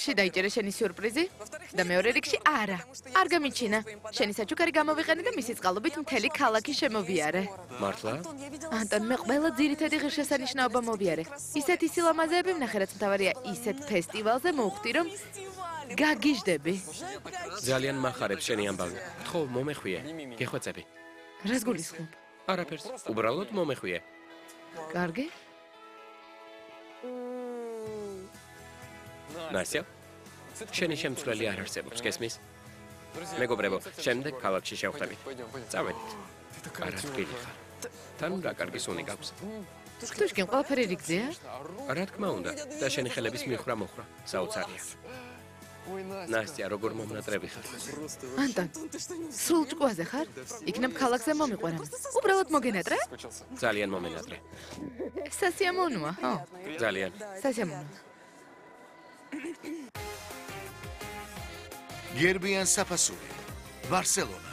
რიგში დაიჭერე შენი სიურპრიზი და მეორე რიგში არა. არ გამიჩინა. შენი საჩუქარი გამოვიყენე და მისი წყალობით მთელი ქალაქი შემოვიარე. მართლა? ანტონ, მე ყველა ძირითადი ღირსშესანიშნაობა მოვიარე. ისეთი სილამაზეები ვნახე, რაც მთავარია ისეთ ფესტივალზე მოვხდი, რომ გაგიჟდები. ძალიან მახარებს შენი ამბავი. ხო, მომეხვიე. გეხვეწები. რას გულისხმობ? არაფერს. უბრალოდ მომეხვიე. კარგი? ნასია? შენი შემცვლელი არ არსებობს, გესმის? მეგობრებო, შემდეგ ქალაქში შევხვდებით. წავედით. არა თქვილი ხარ. თან რა კარგი სუნი გაქვს. თუშკინ ყველაფერი რიგზეა? რა თქმა უნდა, და შენი ხელების მიხრა მოხრა. საოცარია. ნასტია, როგორ მომნატრები ხარ? ანტონ, სულ ჭკუაზე ხარ? იქნებ ქალაქზე მომიყვანო. უბრალოდ მოგენატრე? ძალიან მომენატრე. სასიამოვნოა, ხო? ძალიან. სასიამოვნოა. გერბიან საფასური, ბარსელონა.